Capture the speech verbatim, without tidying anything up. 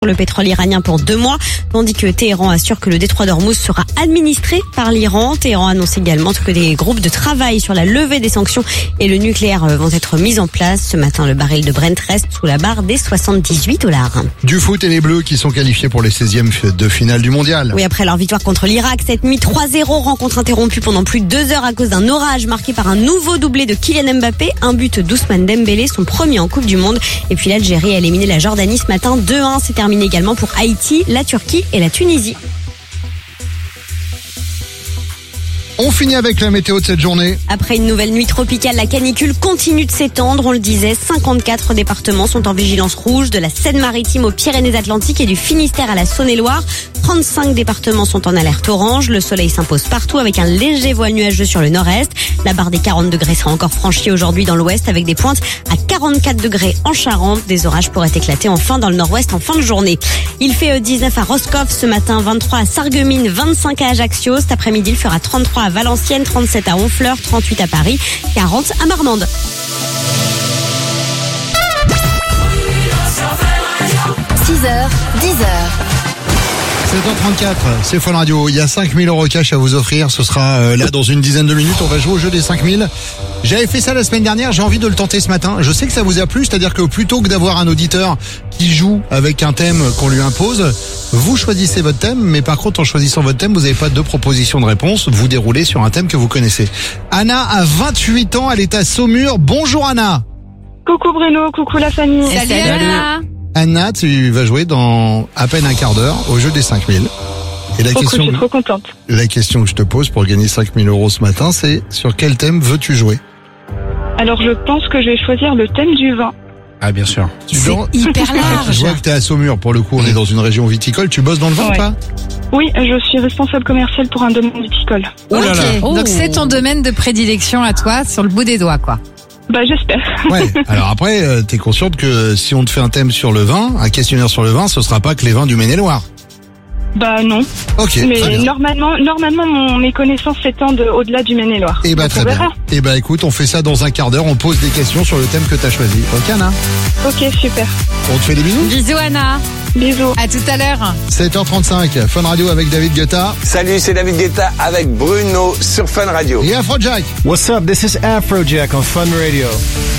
le pétrole iranien pour deux mois, tandis que Téhéran assure que le détroit d'Ormuz sera administré par l'Iran. Téhéran annonce également que des groupes de travail sur la levée des sanctions et le nucléaire vont être mis en place. Ce matin, le baril de Brent reste sous la barre des soixante-dix-huit dollars. Du foot et les Bleus qui sont qualifiés pour les seizièmes de finale du mondial. Oui, après leur victoire contre l'Irak, cette nuit trois zéro, rencontre interrompue pendant plus de deux heures à cause d'un orage marqué par un nouveau doublé de Kylian Mbappé, un but d'Ousmane Dembélé, son premier en Coupe du Monde. Et puis l'Algérie a éliminé la Jordanie ce matin deux un. C'est terminé également pour Haïti, la Turquie et la Tunisie. On finit avec la météo de cette journée. Après une nouvelle nuit tropicale, la canicule continue de s'étendre. On le disait, cinquante-quatre départements sont en vigilance rouge, de la Seine-Maritime aux Pyrénées-Atlantiques et du Finistère à la Saône-et-Loire. trente-cinq départements sont en alerte orange. Le soleil s'impose partout avec un léger voile nuageux sur le nord-est. La barre des quarante degrés sera encore franchie aujourd'hui dans l'ouest avec des pointes à quarante-quatre degrés en Charente. Des orages pourraient éclater enfin dans le nord-ouest en fin de journée. Il fait dix-neuf à Roscoff ce matin, vingt-trois à Sarreguemines, vingt-cinq à Ajaccio. Cet après-midi, il fera trente-trois à Valenciennes, trente-sept à Honfleur, trente-huit à Paris, quarante à Marmande. six heures, dix heures. sept heures trente-quatre, c'est Fun Radio. Il y a cinq mille euros cash à vous offrir. Ce sera euh, là dans une dizaine de minutes. On va jouer au jeu des cinq mille. J'avais fait ça la semaine dernière. J'ai envie de le tenter ce matin. Je sais que ça vous a plu. C'est-à-dire que plutôt que d'avoir un auditeur qui joue avec un thème qu'on lui impose, vous choisissez votre thème. Mais par contre, en choisissant votre thème, vous n'avez pas deux propositions de réponse. Vous déroulez sur un thème que vous connaissez. Anna a vingt-huit ans. Elle est à Saumur. Bonjour Anna. Coucou Bruno, coucou la famille. Salut, Salut Anna. Anna, tu vas jouer dans à peine un quart d'heure au jeu des cinq mille. Et la Trop question, cool, je suis trop contente. la question que je te pose pour gagner cinq mille euros ce matin, c'est sur quel thème veux-tu jouer? Alors je pense que je vais choisir le thème du vin. Ah bien sûr. Tu C'est dans- hyper Je large. vois que t'es à Saumur, pour le coup on est dans une région viticole. Tu bosses dans le vin Ouais. ou pas? Oui, je suis responsable commercial pour un domaine viticole. Oh là là. Ok. Donc c'est ton domaine de prédilection à toi, sur le bout des doigts, quoi. Bah j'espère. Ouais. Alors après, euh, t'es consciente que si on te fait un thème sur le vin, un questionnaire sur le vin, ce sera pas que les vins du Maine-et-Loire. Bah non. Ok. très Mais bien. normalement, normalement mon, mes connaissances s'étendent au-delà du Maine-et-Loire. Eh bah Donc, très on bien. verra. Eh bah écoute, on fait ça dans un quart d'heure. On pose des questions sur le thème que t'as choisi. Ok Anna? Ok, super. On te fait des bisous. Bisous Anna, Bisous. à tout à l'heure. sept heures trente-cinq, Fun Radio avec David Guetta Salut, c'est David Guetta avec Bruno sur Fun Radio. et Afrojack. What's up? This is Afrojack on Fun Radio.